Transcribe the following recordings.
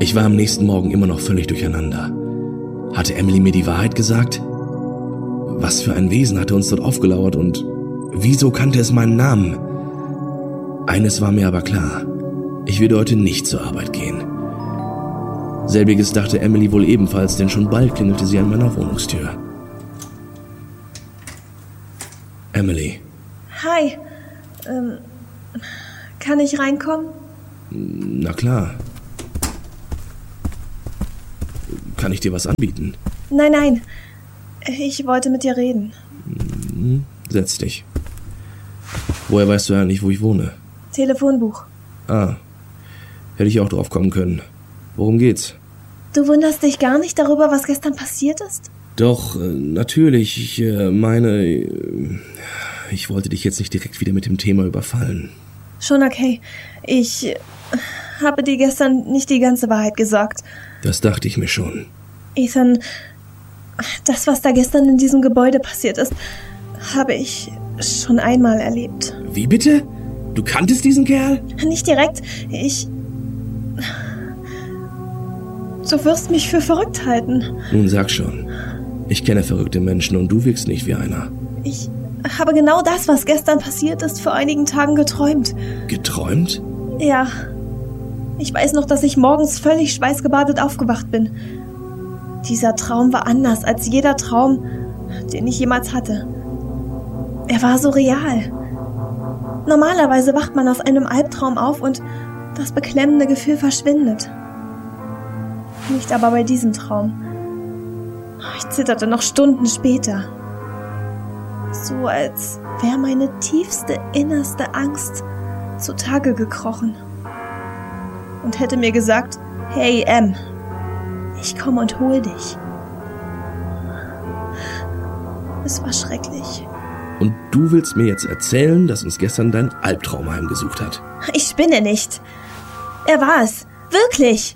Ich war am nächsten Morgen immer noch völlig durcheinander. Hatte Emily mir die Wahrheit gesagt? Was für ein Wesen hatte uns dort aufgelauert und wieso kannte es meinen Namen? Eines war mir aber klar. Ich würde heute nicht zur Arbeit gehen. Selbiges dachte Emily wohl ebenfalls, denn schon bald klingelte sie an meiner Wohnungstür. Emily. Hi. Kann ich reinkommen? Na klar. Kann ich dir was anbieten? Nein. Ich wollte mit dir reden. Setz dich. Woher weißt du eigentlich, wo ich wohne? Telefonbuch. Ah, hätte ich auch drauf kommen können. Worum geht's? Du wunderst dich gar nicht darüber, was gestern passiert ist? Doch, natürlich. Ich wollte dich jetzt nicht direkt wieder mit dem Thema überfallen. Schon okay. Ich habe dir gestern nicht die ganze Wahrheit gesagt. Das dachte ich mir schon. Ethan, das, was da gestern in diesem Gebäude passiert ist, habe ich schon einmal erlebt. Wie bitte? Du kanntest diesen Kerl? Nicht direkt. Du wirst mich für verrückt halten. Nun sag schon. Ich kenne verrückte Menschen und du wirkst nicht wie einer. Ich habe genau das, was gestern passiert ist, vor einigen Tagen geträumt. Geträumt? Ja. Ich weiß noch, dass ich morgens völlig schweißgebadet aufgewacht bin. Dieser Traum war anders als jeder Traum, den ich jemals hatte. Er war so real. Normalerweise wacht man aus einem Albtraum auf und das beklemmende Gefühl verschwindet. Nicht aber bei diesem Traum. Ich zitterte noch Stunden später. So als wäre meine tiefste, innerste Angst zutage gekrochen. Und hätte mir gesagt, hey Em, ich komme und hol dich. Es war schrecklich. Und du willst mir jetzt erzählen, dass uns gestern dein Albtraum heimgesucht hat? Ich spinne nicht. Er war es. Wirklich.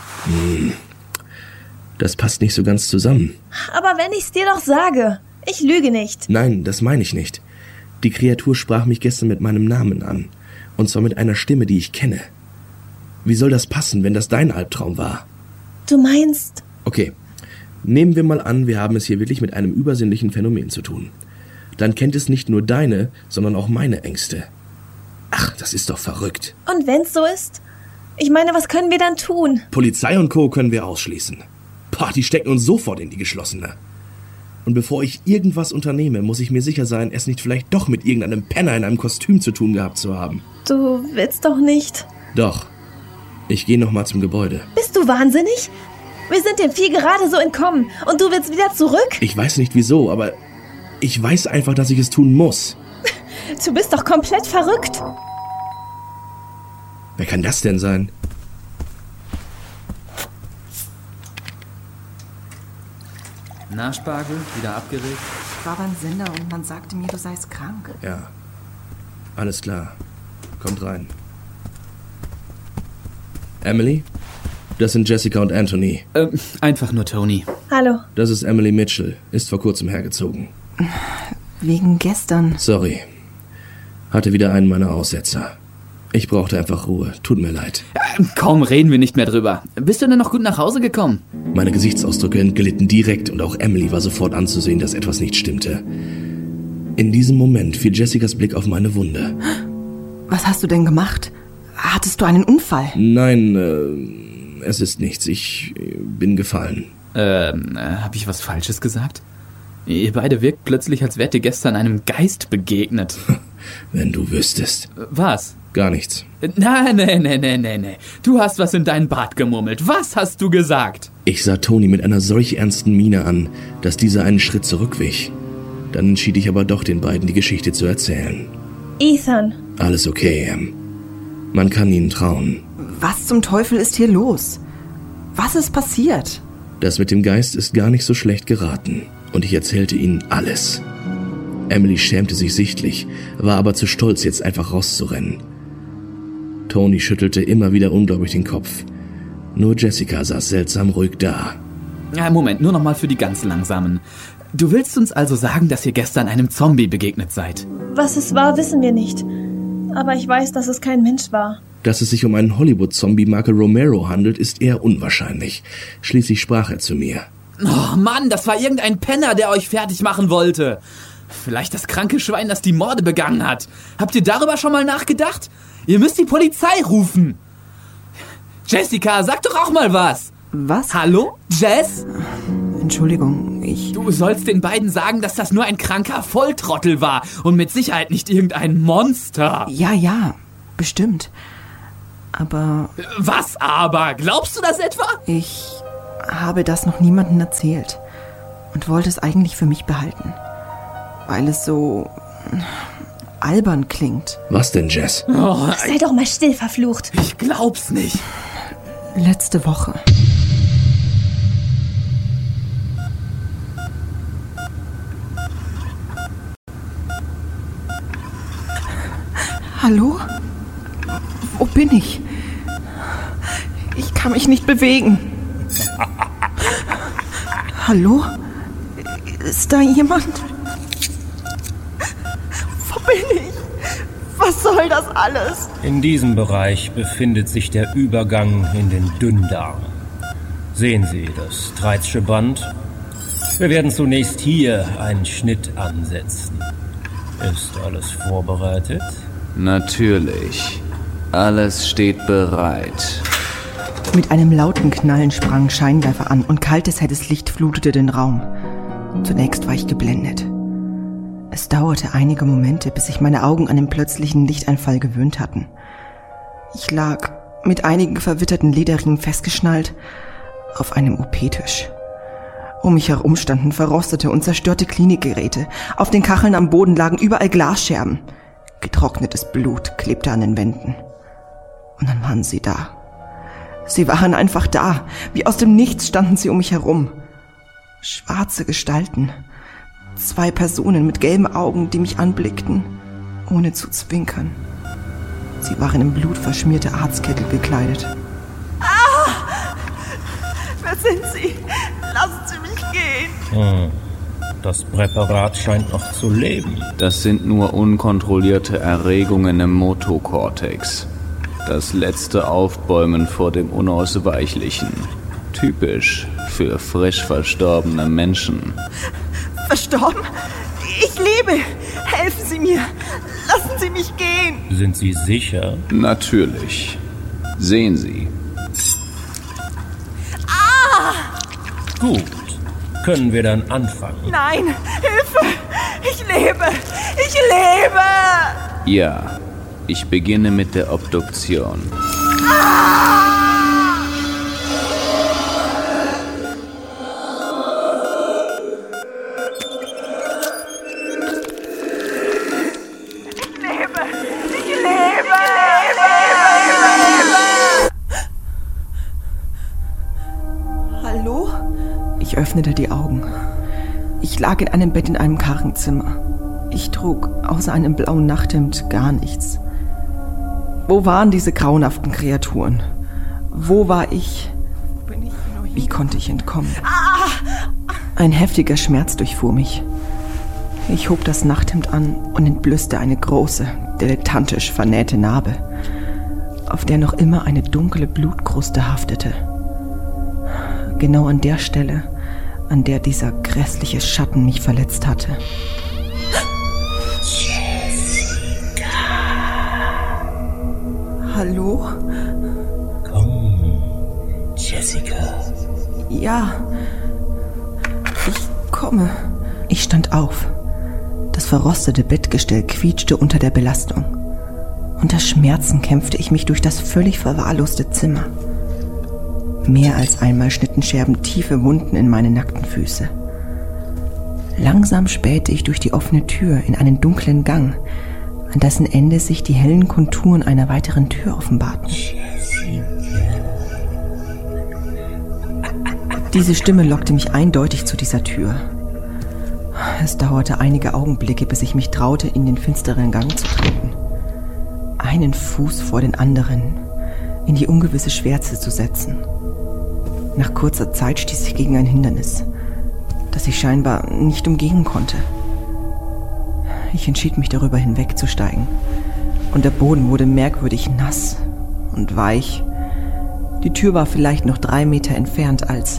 Das passt nicht so ganz zusammen. Aber wenn ich's dir doch sage, ich lüge nicht. Nein, das meine ich nicht. Die Kreatur sprach mich gestern mit meinem Namen an. Und zwar mit einer Stimme, die ich kenne. Wie soll das passen, wenn das dein Albtraum war? Du meinst... Okay, nehmen wir mal an, wir haben es hier wirklich mit einem übersinnlichen Phänomen zu tun. Dann kennt es nicht nur deine, sondern auch meine Ängste. Ach, das ist doch verrückt. Und wenn's so ist? Ich meine, was können wir dann tun? Polizei und Co. können wir ausschließen. Pah, die stecken uns sofort in die Geschlossene. Und bevor ich irgendwas unternehme, muss ich mir sicher sein, es nicht vielleicht doch mit irgendeinem Penner in einem Kostüm zu tun gehabt zu haben. Du willst doch nicht... Doch. Ich gehe nochmal zum Gebäude. Bist du wahnsinnig? Wir sind dem Vieh gerade so entkommen und du willst wieder zurück? Ich weiß nicht wieso, aber ich weiß einfach, dass ich es tun muss. Du bist doch komplett verrückt. Wer kann das denn sein? Na, Spargel, wieder abgeregt? Ich war beim Sender und man sagte mir, du seist krank. Ja, alles klar. Kommt rein. Emily? Das sind Jessica und Anthony. Einfach nur Tony. Hallo. Das ist Emily Mitchell. Ist vor kurzem hergezogen. Wegen gestern. Sorry. Hatte wieder einen meiner Aussetzer. Ich brauchte einfach Ruhe. Tut mir leid. Kaum reden wir nicht mehr drüber. Bist du denn noch gut nach Hause gekommen? Meine Gesichtsausdrücke entglitten direkt und auch Emily war sofort anzusehen, dass etwas nicht stimmte. In diesem Moment fiel Jessicas Blick auf meine Wunde. Was hast du denn gemacht? Hattest du einen Unfall? Nein, es ist nichts. Ich bin gefallen. Hab ich was Falsches gesagt? Ihr beide wirkt plötzlich, als wärt ihr gestern einem Geist begegnet. Wenn du wüsstest. Was? Gar nichts. Nee. Du hast was in deinen Bart gemurmelt. Was hast du gesagt? Ich sah Tony mit einer solch ernsten Miene an, dass dieser einen Schritt zurückwich. Dann entschied ich aber doch, den beiden die Geschichte zu erzählen. Ethan. Alles okay, Em. Man kann ihnen trauen. Was zum Teufel ist hier los? Was ist passiert? Das mit dem Geist ist gar nicht so schlecht geraten. Und ich erzählte ihnen alles. Emily schämte sich sichtlich, war aber zu stolz, jetzt einfach rauszurennen. Tony schüttelte immer wieder ungläubig den Kopf. Nur Jessica saß seltsam ruhig da. Moment, nur nochmal für die ganz Langsamen. Du willst uns also sagen, dass ihr gestern einem Zombie begegnet seid? Was es war, wissen wir nicht. Aber ich weiß, dass es kein Mensch war. Dass es sich um einen Hollywood-Zombie Marke Romero handelt, ist eher unwahrscheinlich. Schließlich sprach er zu mir. Oh Mann, das war irgendein Penner, der euch fertig machen wollte. Vielleicht das kranke Schwein, das die Morde begangen hat. Habt ihr darüber schon mal nachgedacht? Ihr müsst die Polizei rufen. Jessica, sag doch auch mal was. Was? Hallo? Jess? Entschuldigung, Du sollst den beiden sagen, dass das nur ein kranker Volltrottel war und mit Sicherheit nicht irgendein Monster. Ja, bestimmt. Aber... Was aber? Glaubst du das etwa? Ich habe das noch niemandem erzählt und wollte es eigentlich für mich behalten, weil es so albern klingt. Was denn, Jess? Oh, Sei doch mal still, verflucht. ich glaub's nicht. Letzte Woche. Hallo? Wo bin ich? Ich kann mich nicht bewegen. Hallo? Ist da jemand? Wo bin ich? Was soll das alles? In diesem Bereich befindet sich der Übergang in den Dünndarm. Sehen Sie das Treizsche Band? Wir werden zunächst hier einen Schnitt ansetzen. Ist alles vorbereitet? Natürlich. Alles steht bereit. Mit einem lauten Knallen sprangen Scheinwerfer an und kaltes, helles Licht flutete den Raum. Zunächst war ich geblendet. Es dauerte einige Momente, bis sich meine Augen an den plötzlichen Lichteinfall gewöhnt hatten. Ich lag, mit einigen verwitterten Lederriemen festgeschnallt, auf einem OP-Tisch. Um mich herum standen verrostete und zerstörte Klinikgeräte. Auf den Kacheln am Boden lagen überall Glasscherben. Getrocknetes Blut klebte an den Wänden. Und dann waren sie da. Sie waren einfach da. Wie aus dem Nichts standen sie um mich herum. Schwarze Gestalten. 2 Personen mit gelben Augen, die mich anblickten, ohne zu zwinkern. Sie waren in blutverschmierte Arztkittel gekleidet. Wer sind Sie? Lassen Sie mich gehen. Das Präparat scheint noch zu leben. Das sind nur unkontrollierte Erregungen im Motokortex. Das letzte Aufbäumen vor dem Unausweichlichen. Typisch für frisch verstorbene Menschen. Verstorben? Ich lebe! Helfen Sie mir! Lassen Sie mich gehen! Sind Sie sicher? Natürlich. Sehen Sie. Gut. Können wir dann anfangen? Nein! Hilfe! Ich lebe! Ich lebe! Ja, ich beginne mit der Obduktion. Hallo? Ich öffnete die Augen. Ich lag in einem Bett in einem Krankenzimmer. Ich trug außer einem blauen Nachthemd gar nichts. Wo waren diese grauenhaften Kreaturen? Wo war ich? Wie konnte ich entkommen? Ein heftiger Schmerz durchfuhr mich. Ich hob das Nachthemd an und entblößte eine große, dilettantisch vernähte Narbe, auf der noch immer eine dunkle Blutkruste haftete. Genau an der Stelle, an der dieser grässliche Schatten mich verletzt hatte. Jessica. Hallo? Komm, Jessica. Ja, ich komme. Ich stand auf. Das verrostete Bettgestell quietschte unter der Belastung. Unter Schmerzen kämpfte ich mich durch das völlig verwahrloste Zimmer. Mehr als einmal schnitten Scherben tiefe Wunden in meine nackten Füße. Langsam spähte ich durch die offene Tür in einen dunklen Gang, an dessen Ende sich die hellen Konturen einer weiteren Tür offenbarten. Diese Stimme lockte mich eindeutig zu dieser Tür. Es dauerte einige Augenblicke, bis ich mich traute, in den finsteren Gang zu treten. Einen Fuß vor den anderen, in die ungewisse Schwärze zu setzen. Nach kurzer Zeit stieß ich gegen ein Hindernis, das ich scheinbar nicht umgehen konnte. Ich entschied mich darüber hinwegzusteigen, und der Boden wurde merkwürdig nass und weich. Die Tür war vielleicht noch 3 Meter entfernt, als...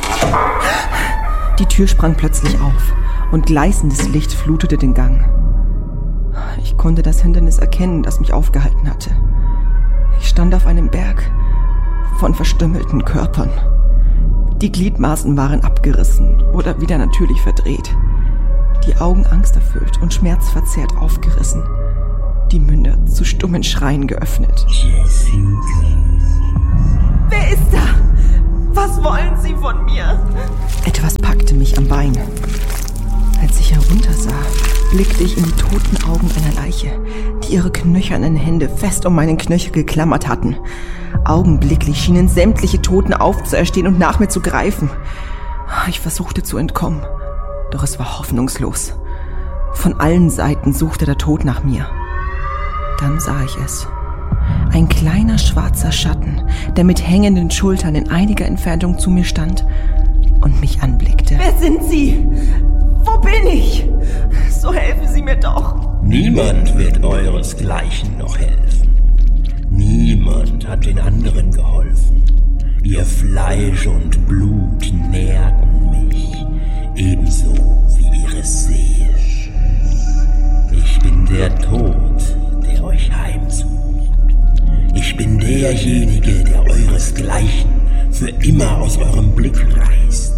Die Tür sprang plötzlich auf und gleißendes Licht flutete den Gang. Ich konnte das Hindernis erkennen, das mich aufgehalten hatte. Ich stand auf einem Berg von verstümmelten Körpern. Die Gliedmaßen waren abgerissen oder wieder natürlich verdreht. Die Augen angsterfüllt und schmerzverzerrt aufgerissen. Die Münder zu stummen Schreien geöffnet. Jessica. Wer ist da? Was wollen Sie von mir? Etwas packte mich am Bein. Als ich heruntersah, blickte ich in die toten Augen einer Leiche, die ihre knöchernen Hände fest um meinen Knöchel geklammert hatten. Augenblicklich schienen sämtliche Toten aufzuerstehen und nach mir zu greifen. Ich versuchte zu entkommen, doch es war hoffnungslos. Von allen Seiten suchte der Tod nach mir. Dann sah ich es. Ein kleiner schwarzer Schatten, der mit hängenden Schultern in einiger Entfernung zu mir stand und mich anblickte. Wer sind Sie? Wo bin ich? So helfen Sie mir doch. Niemand wird euresgleichen noch helfen. Niemand hat den anderen geholfen. Ihr Fleisch und Blut nährten mich, ebenso wie ihre Seele. Ich bin der Tod, der euch heimsucht. Ich bin derjenige, der euresgleichen für immer aus eurem Blick reißt.